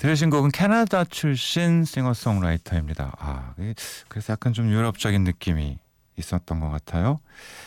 들으신 곡은 캐나다 출신 싱어송라이터입니다. 그래서 약간 좀 유럽적인 느낌이 있었던 것 같아요.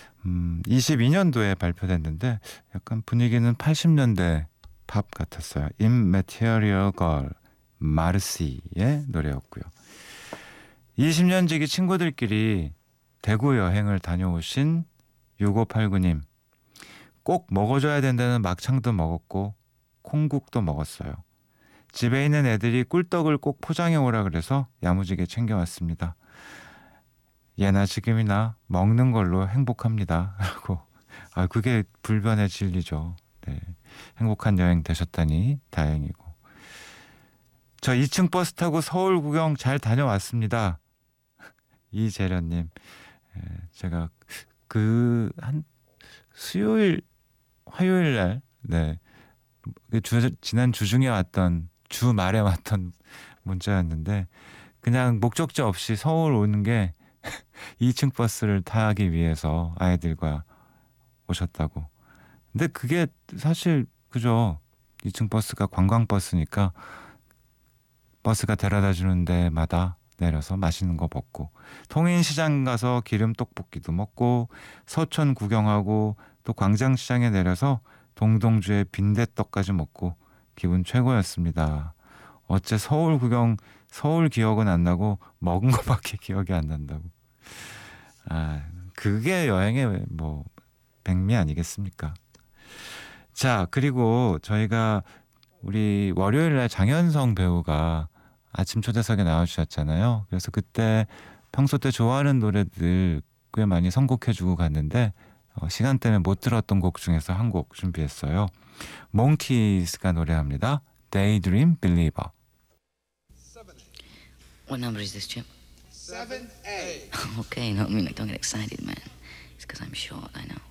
22년도에 발표됐는데 약간 분위기는 80년대 팝 같았어요. Immaterial Girl, 마르시의 노래였고요. 20년 지기 친구들끼리 대구 여행을 다녀오신 6589님. 꼭 먹어줘야 된다는 막창도 먹었고 콩국도 먹었어요. 집에 있는 애들이 꿀떡을 꼭 포장해 오라 그래서 야무지게 챙겨왔습니다. 예나 지금이나 먹는 걸로 행복합니다. 라고. 그게 불변의 진리죠. 네. 행복한 여행 되셨다니 다행이고. 저 2층 버스 타고 서울 구경 잘 다녀왔습니다. 이재련님. 제가 한 수요일 화요일 날 지난 주중에 왔던 주말에 왔던 문자였는데 그냥 목적지 없이 서울 오는 게 2층 버스를 타기 위해서 아이들과 오셨다고. 근데 그게 사실 그죠. 2층 버스가 관광버스니까 버스가 데려다 주는 데마다 내려서 맛있는 거 먹고 통인시장 가서 기름 떡볶이도 먹고 서촌 구경하고 또 광장시장에 내려서 동동주의 빈대떡까지 먹고 기분 최고였습니다. 어째 서울 기억은 안 나고 먹은 것밖에 기억이 안 난다고. 그게 여행의 백미 아니겠습니까? 자, 그리고 저희가 우리 월요일날 장현성 배우가 아침 초대석에 나와주셨잖아요. 그래서 그때 평소 때 좋아하는 노래들 꽤 많이 선곡해주고 갔는데 시간 때문에 못 들었던 곡 중에서 한 곡 준비했어요. 몽키스가 노래합니다. Daydream Believer. What number is this, Chip? 7A. Okay, no, don't get excited, man. It's because I'm short, I know.